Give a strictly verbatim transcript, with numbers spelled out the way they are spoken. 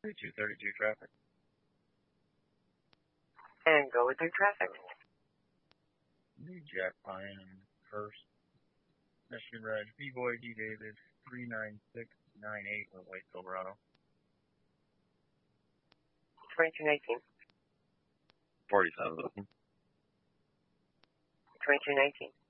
thirty-two thirty-two traffic. And go with their traffic. New Jack Pine first. Michigan Ridge, B-Boy D. David, three nine six nine eight with White Silverado. twenty-two nineteen. forty-seven. twenty-two nineteen.